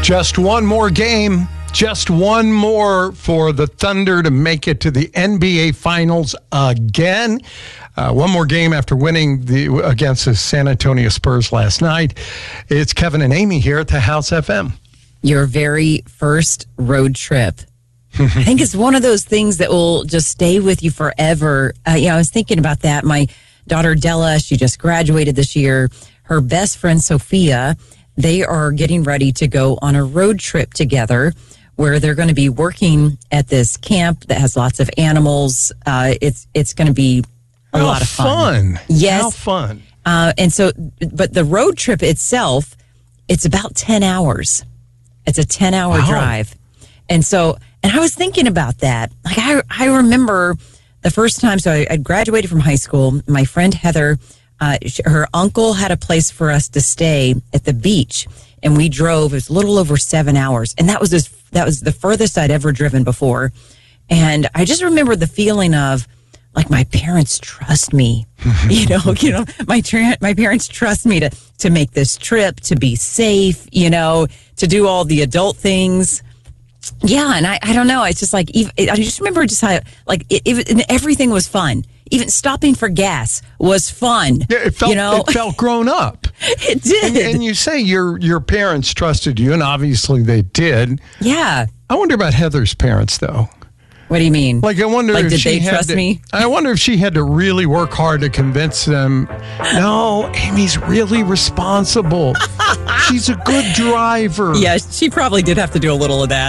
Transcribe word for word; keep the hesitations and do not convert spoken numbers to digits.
Just one more game. Just one more for the Thunder to make it to the N B A Finals again. Uh, one more game after winning the against the San Antonio Spurs last night. It's Kevin and Amy here at the House F M. Your very first road trip. I think it's one of those things that will just stay with you forever. Uh, you know, I was thinking about that. My daughter Della, she just graduated this year. Her best friend Sophia, they are getting ready to go on a road trip together where they're going to be working at this camp that has lots of animals. Uh, it's it's going to be a How lot of fun. fun. Yes. How fun. Uh, and so, but the road trip itself, it's about ten hours. It's a ten-hour Wow. drive. And so, and I was thinking about that. Like, I, I remember the first time, so I, I graduated from high school. My friend Heather, uh, she, her uncle had a place for us to stay at the beach. And we drove, it was a little over seven hours. And that was this, that was the furthest I'd ever driven before. And I just remember the feeling of, like, my parents trust me, you know, you know, my tra- my parents trust me to, to make this trip, to be safe, you know, to do all the adult things. Yeah. And I, I don't know. It's just like, even, I just remember just how, like, it, it, and everything was fun. Even stopping for gas was fun. Yeah, it felt, you know? it felt grown up. It did. And, and you say your your parents trusted you, and obviously they did. Yeah. I wonder about Heather's parents, though. What do you mean? Like, I wonder Like, if did she they had trust to, me? I wonder if she had to really work hard to convince them, no, Amy's really responsible. She's a good driver. Yeah, she probably did have to do a little of that.